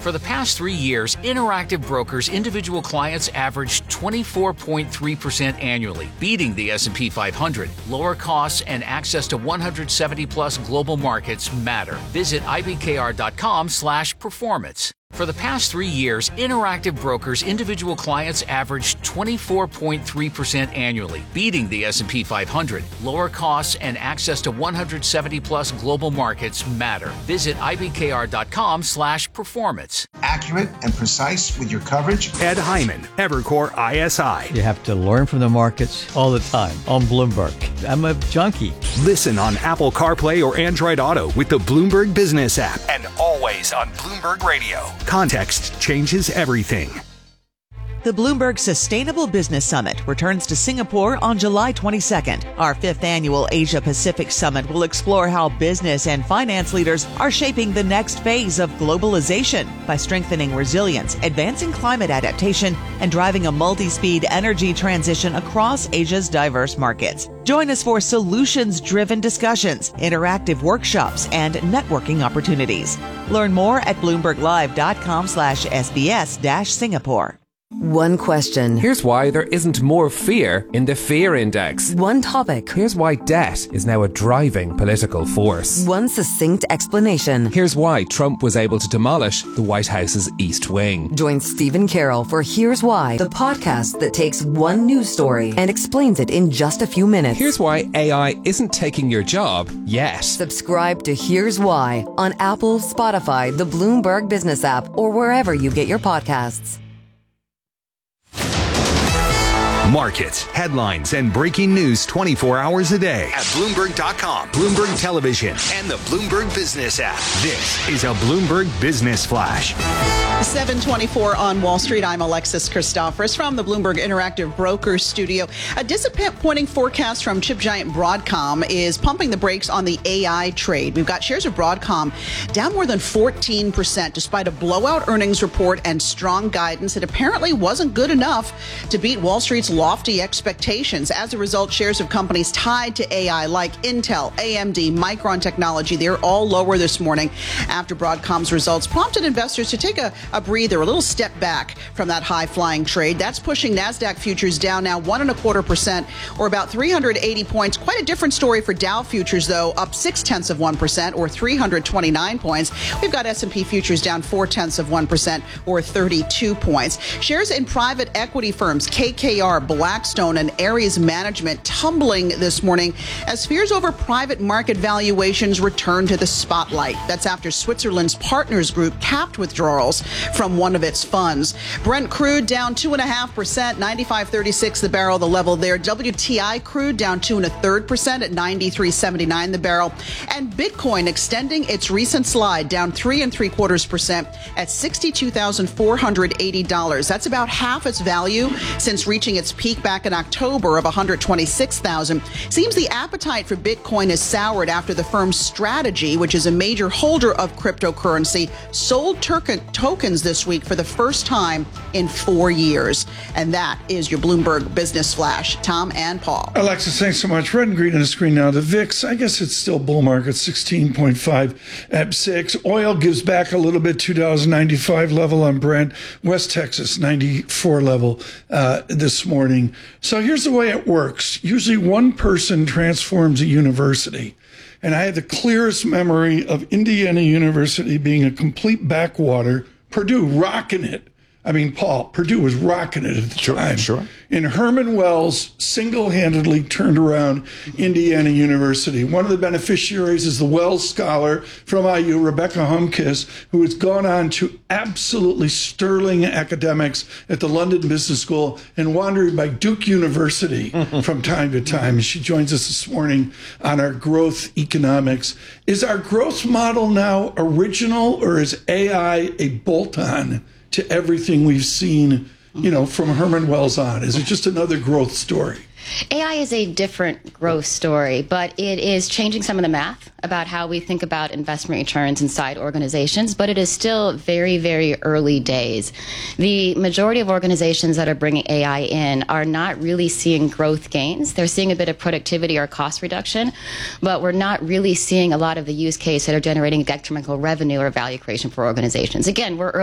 For the past 3 years, Interactive Brokers individual clients averaged 24.3% annually, beating the S&P 500. Lower costs and access to 170-plus global markets matter. Visit ibkr.com/performance. For the past 3 years, Interactive Brokers individual clients averaged 24.3% annually, beating the S&P 500. Lower costs and access to 170-plus global markets matter. Visit ibkr.com/performance. Accurate and precise with your coverage. Ed Hyman, Evercore ISI. You have to learn from the markets all the time on Bloomberg. I'm a junkie. Listen on Apple CarPlay or Android Auto with the Bloomberg Business app, and always on Bloomberg Radio. Context changes everything. The Bloomberg Sustainable Business Summit returns to Singapore on July 22nd. Our 5th annual Asia Pacific Summit will explore how business and finance leaders are shaping the next phase of globalization by strengthening resilience, advancing climate adaptation, and driving a multi-speed energy transition across Asia's diverse markets. Join us for solutions-driven discussions, interactive workshops, and networking opportunities. Learn more at bloomberglive.com/SBS-Singapore. One question. Here's why there isn't more fear in the fear index. One topic. Here's why debt is now a driving political force. One succinct explanation. Here's why Trump was able to demolish the White House's East Wing. Join Stephen Carroll for Here's Why, the podcast that takes one news story and explains it in just a few minutes. Here's why AI isn't taking your job yet. Subscribe to Here's Why on Apple, Spotify, the Bloomberg Business app, or wherever you get your podcasts. Markets, headlines, and breaking news 24 hours a day at Bloomberg.com, Bloomberg Television, and the Bloomberg Business app. This is a Bloomberg Business Flash. 7:24 on Wall Street. I'm Alexis Christoforous from the Bloomberg Interactive Brokers studio. A disappointing forecast from chip giant Broadcom is pumping the brakes on the AI trade. We've got shares of Broadcom down more than 14% despite a blowout earnings report and strong guidance. It apparently wasn't good enough to beat Wall Street's lofty expectations. As a result, shares of companies tied to AI like Intel, AMD, Micron Technology, they're all lower this morning after Broadcom's results prompted investors to take a breather, a little step back from that high-flying trade. That's pushing NASDAQ futures down now 1.25%, or about 380 points. Quite a different story for Dow futures, though, up 0.6%, or 329 points. We've got S&P futures down 0.4%, or 32 points. Shares in private equity firms, KKR, Blackstone, and Ares Management tumbling this morning as fears over private market valuations return to the spotlight. That's after Switzerland's Partners Group capped withdrawals from one of its funds. Brent crude down 2.5%, 95.36 the barrel, the level there. WTI crude down 2.33% at 93.79 the barrel. And Bitcoin extending its recent slide down 3.75% at $62,480. That's about half its value since reaching its peak back in October of $126,000. Seems the appetite for Bitcoin has soured after the firm's Strategy, which is a major holder of cryptocurrency, sold tokens this week for the first time in 4 years. And that is your Bloomberg Business Flash. Tom and Paul. Alexis, thanks so much. Red and green on the screen now. The VIX, I guess it's still bull market, 16.5 at 6. Oil gives back a little bit, $2.95 level on Brent. West Texas, 94 level this morning. So here's the way it works. Usually one person transforms a university. And I had the clearest memory of Indiana University being a complete backwater. Purdue rocking it. I mean, Paul, Purdue was rocking it at the time. Sure. And Herman Wells single-handedly turned around Indiana University. One of the beneficiaries is the Wells scholar from IU, Rebecca Humkis, who has gone on to absolutely sterling academics at the London Business School and wandered by Duke University from time to time. She joins us this morning on our growth economics. Is our growth model now original, or is AI a bolt-on to everything we've seen, from Herman Wells on? Is it just another growth story? AI is a different growth story, but it is changing some of the math about how we think about investment returns inside organizations, but it is still very, very early days. The majority of organizations that are bringing AI in are not really seeing growth gains. They're seeing a bit of productivity or cost reduction, but we're not really seeing a lot of the use case that are generating detrimental revenue or value creation for organizations. Again, we're